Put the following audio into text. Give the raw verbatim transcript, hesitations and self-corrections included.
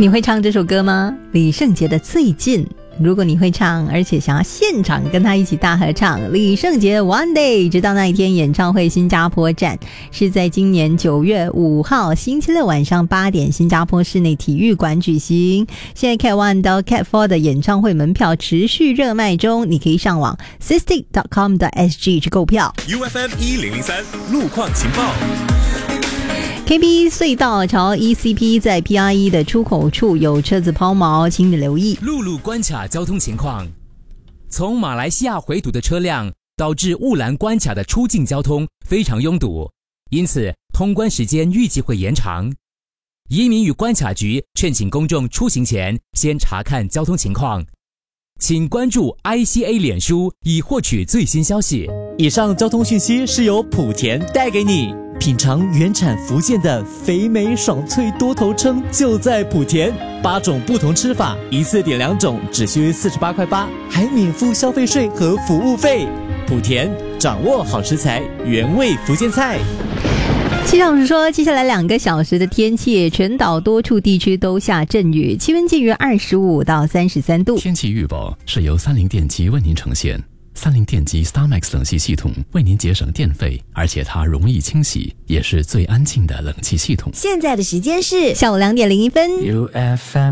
你会唱这首歌吗？李圣杰的《最近》。如果你会唱，而且想要现场跟他一起大合唱，李圣杰 One Day 直到那一天演唱会新加坡站是在今年九月五号星期六晚上八点新加坡室内体育馆举行。现在 Cat One 到 Cat Four 的演唱会门票持续热卖中，你可以上网 sistik dot com dot s g 去购票。 U F M 一零零三路况情报。 K B 隧道朝 E C P 在 P R E 的出口处有车子抛锚，请你留意。 陆路关卡交通情况，从马来西亚回堵的车辆导致雾兰关卡的出境交通非常拥堵，因此通关时间预计会延长。移民与关卡局劝请公众出行前先查看交通情况，请关注 I C A 脸书以获取最新消息。 以上交通讯息是由莆田带给你。品尝原产福建的肥美爽脆多头称就在莆田，八种不同吃法，一次点两种，只需四十八块八，还免付消费税和服务费。莆田掌握好食材，原味福建菜。 气象署说，接下来两个小时的天气，全岛多处地区都下阵雨，气温介于二十五到三十三度。 天气预报是由三菱电机为您呈现。三菱电机 StarMax 冷气系统为您节省电费，而且它容易清洗，也是最安静的冷气系统。 现在的时间是下午两点零一分。 U F M